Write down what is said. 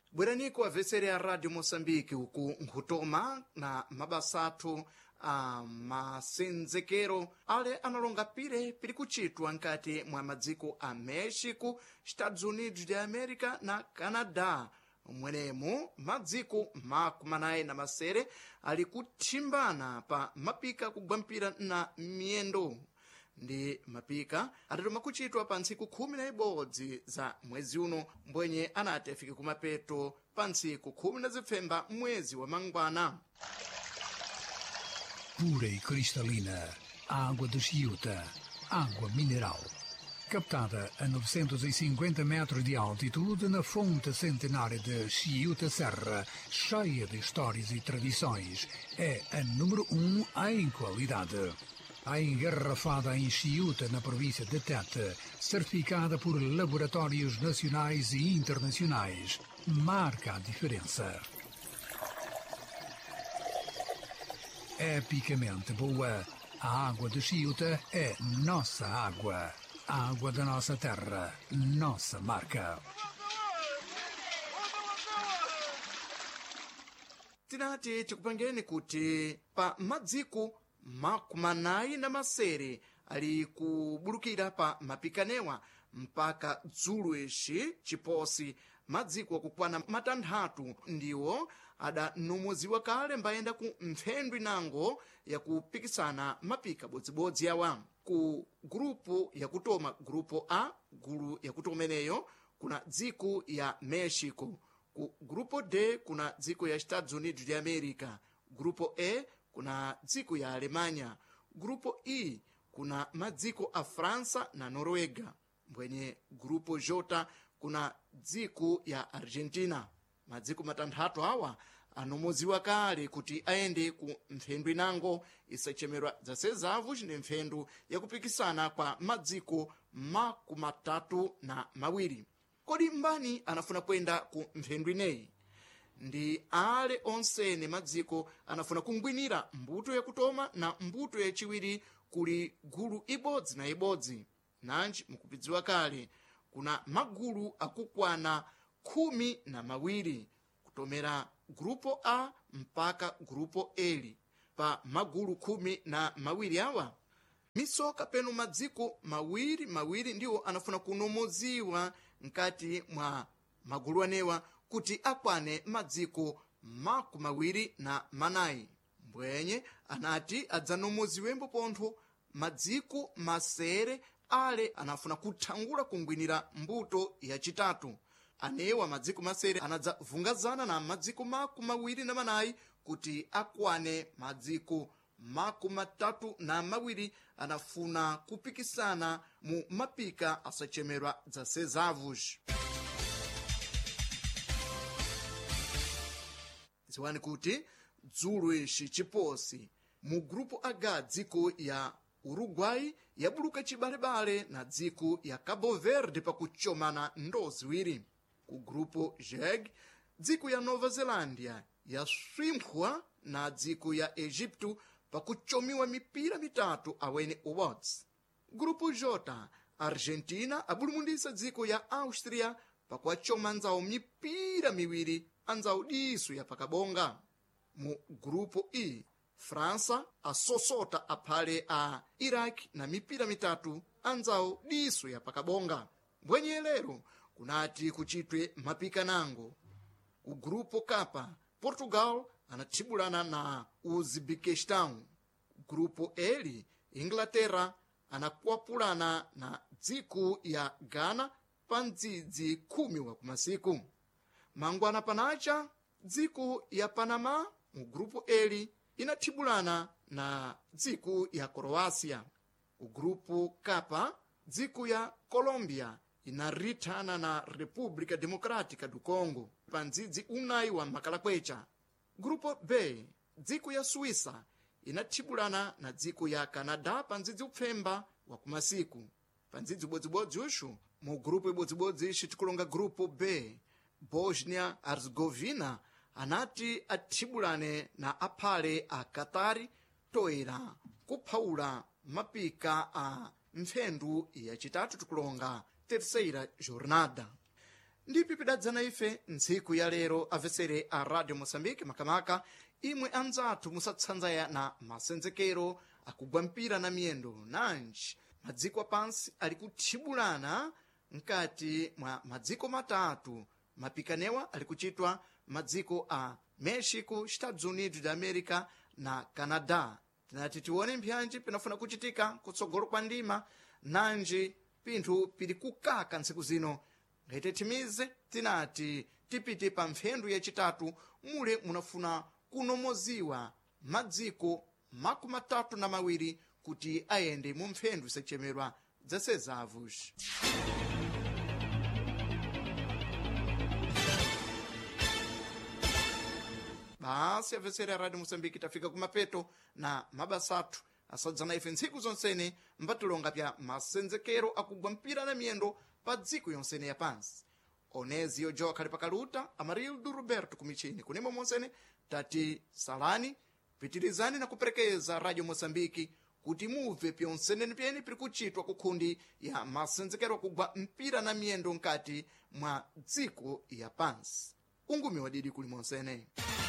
bweraniko avesere a radio moçambique uku nkutoma na mabasa athu a masenzekero ale analonga pili kuchitwa nkati mwa madziko a méxico, estados unidos de america na canada. Mwenemu madziko makumanayi na masere ali kuthimbana pa mapika kugwampira na miyendo. Ndi mapika adatoma kuchitwa pa ntsiku 11 za mwezi uno, mbwenye anati afike kumapeto pa ntsiku 10 mwezi wa mangwana. Pura e cristalina, água de Chiuta, água mineral. Captada a 950 metros de altitude na fonte centenária de Chiuta Serra, cheia de histórias e tradições, é a número 1 em qualidade. A engarrafada em Chiuta, na província de Tete, certificada por laboratórios nacionais e internacionais, marca a diferença. Epicamente boa, a água de Chiuta é nossa água. A água da nossa terra, nossa marca. Tinati tikupangeni kuti pa madziko makumanayi na masere ali kubulukira pa mapikanewa mpaka dzulo ixi chiposi madziko akukwana matanthatu ndiwo adanumuziwa kale mbayenda ku mphendwi nango yakupikisana mapika bodzibodzi yawa. Ku grupo yakutoma grupo A, gulu yakutomeneyo kuna dziko ya México. Ku grupo D kuna dziko ya Estados Unidos de America. Grupo E kuna dziko ya Alemanya. Grupo E kuna madziko a Fransa na Noruega. Mbwenye grupo J kuna dziko ya Argentina. Madziko matanthatu awa anomoziwa kale kuti aende ku mphendwi nango isachemerwa zasezavu chine mphendu yakupikisana kwa madziko makumatatu na mawiri. Kodi mbani anafuna kwenda ku mphendwi neyi? Ndi ale onsene madziko anafuna kungwinira mbuto yakutoma na mbuto yachiwiri kuli gulu ibodzi na ibodzi. Nanji mukupidziwa kale kuna magulu akukwana 12 kutomera grupo A mpaka grupo L. Pa magulu 12 awa misoka penu madziko mawiri ndiwo anafuna kunomoziwa nkati mwa magulu anewa kuti akwane madziko 24. Mbwenye anati adzanomoziwembo pontho madziko masere ale anafuna kuthangula kungwinira mbuto yachitatu. Anewa madziko masere anadzavungazana na madziko 24 kuti akwane madziko 32 anafuna kupikisana mu mapika asachemerwa zasezavus. Ziwani kuti dzulo ixi chiposi mu grupo H dziko ya Uruguai yabuluka chibalebale na dziko ya Cabo Verde pakuchomana ndo ziwiri. Ku grupo G dziko ya Nova Zelândia yaswimkhwa na dziko ya Egipto pakuchomiwa mipira mitatu awene awards. Grupo J Argentina abulumundisa dziko ya Austria pakuachoma nzawo mipira miwiri anzawo diso ya pakabonga. Mu grupo E Fransa asosota aphale a Iraq na mipira mitatu anzawo diso ya pakabonga. Mbwenye lero kunati kuchitwe mapika nango. Ku grupo K Portugal anathibulana na Uzbekistan. Grupo L Inglaterra anakwapulana na dziko ya Ghana pa ndzidzi 10 wa kumasiku. Mangwana panacha dziko ya Panama mu grupo L inathibulana na dziko ya Croatia. Ku grupo K dziko ya Colombia inarithana na República Democrática do Congo pa ndzidzi unayi wa makalakwecha. Grupo B dziko ya Suíça inathibulana na dziko ya Canada pa ndzidzi upfemba wa kumasiku. Pa ndzidzi ubodzibodzi uxu mu grupo ibodzibodzi ixi tikulonga grupo B Bosnia Herzegovina anati athibulane na aphale a Katari toera kuphawula mapika a mphendu yachitatu tikulonga terceira jornada. ndipi pidadzana ife ntsiku ya lero avesere a radio moçambique makamaka imwe anzathu musatsanzaya na masenzekero akugwa mpira na miyendo nanji madziko apansi ali kuthibulana mkati mwa madziko matatu mapikanewa ali kuchitwa madziko a Mexico, Estados Unidos da America na Canada. Tinati tione mpyanji pinafuna kuchitika kutsogolo kwa ndima nanji pinthu pili kukaka ntsiku zino ngati timize tinati tipite pa mphendu yachitatu mule munafuna kunomoziwa madziko makumi atatu na mawiri kuti ayende mu mphendu isachemerwa zasezavus. Basi avesera Radio Moçambique tafika kumapeto na mabasatu asadzana ife ntsiku zonsene mbatulonga pya masenzekero akugwa mpira na miyendo pa dziko yonsene ya pansi. Onezio jo akhali pakaluta Amarildo Roberto kumichini kunimo monsene tati salani pitirizani na kuperekeza Radio Moçambique kuti muve pyonseneni pyeni piri kuchitwa kukhundi ya masenzekero akugwa mpira na miyendo nkati mwa dziko ya pansi. Ungumi wadidi kuli monsene.